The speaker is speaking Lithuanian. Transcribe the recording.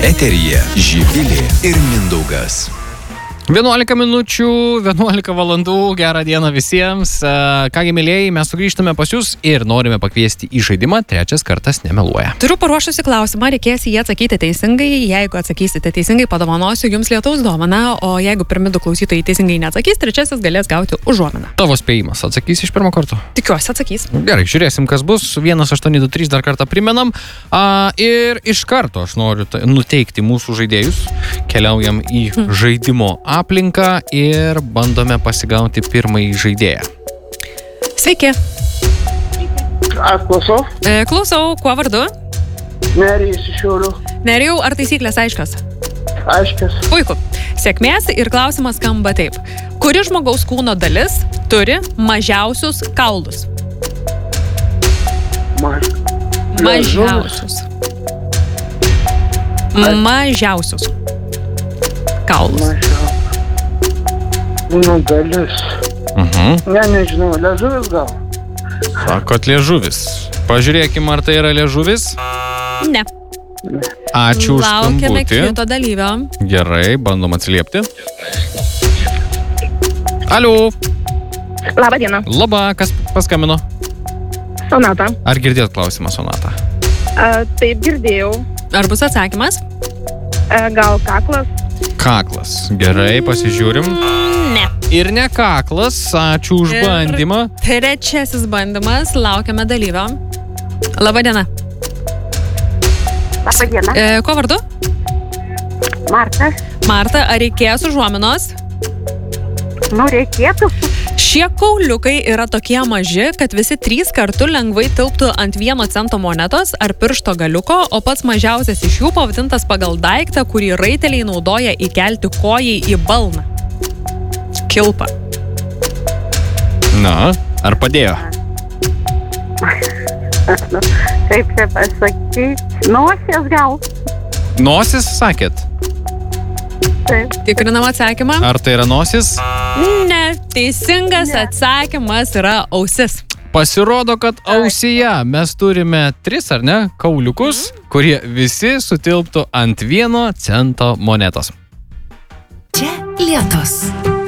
Eteryje Živilė ir Mindaugas. 11 minučių, 11 valandų, gerą dieną visiems. Kągi, mėlėjai, mes sugrįžtame pas jūs ir norime pakviesti į žaidimą Trečias kartas nemeluoja. Turiu paruošusi klausimą, reikės jį atsakyti teisingai. Jeigu atsakysite teisingai, padovanosiu jums lietaus dovaną, o jeigu pirmi du klausytojai teisingai neatsakys, trečiasis galės gauti užuominą. Tavo spėjimas, atsakys iš pirmo karto? Tikiuosi, atsakys. Gerai, žiūrėsim, kas bus. 1823 dar kartą primenam. Ir iš karto aš noriu nuteikti mūsų žaidėjus. Keliaujam į žaidimo aplinką ir bandome pasigauti pirmąjį žaidėją. Sveiki. Aš klausau. Klausau, kuo vardu? Nerijus iš Šiaulių. Nerijau, ar taisyklės aiškios? Aiškios. Puiku. Sėkmės ir klausimas skamba taip. Kuri žmogaus kūno dalis turi mažiausius kaulus? Mažiausius. Mažiausius kaulus. Kūno dalis. Nežinau, liežuvis gal? Sakot, liežuvis. Pažiūrėkime, ar tai yra liežuvis. Ne. Ačiū už Laukiame skambutį. kito dalyvio. Gerai, bandom atsiliepti. Aliu. Labą dieną. Labą, kas paskambino? Sonata. Ar girdėt klausimą, Sonata? Taip girdėjau. Ar bus atsakymas? Gal kaklas? Kaklas. Gerai, pasižiūrim. Ne. Ir ne kaklas, ačiū už bandymą. Trečiasis bandymas, laukiame dalyvio. Labą dieną. Labą dieną. Kuo vardu? Marta. Marta, ar reikės užuominos? Reikėtų. Šie kauliukai yra tokie maži, kad visi 3 kartu lengvai tilptų ant 1 cento monetos ar piršto galiuko, o pats mažiausias iš jų pavadintas pagal daiktą, kurį raiteliai naudoja įkelti kojai į balną. Kilpa. Na, ar padėjo? Kaip čia pasakyti? Nosies gal? Nosis, sakėt? Taip. Tikrinam atsakymą. Ar tai yra nosis? Ne, teisingas atsakymas yra ausis. Pasirodo, kad ausyje mes turime 3, ar ne, kauliukus, kurie visi sutilptų ant 1 cento monetos. Čia lietus.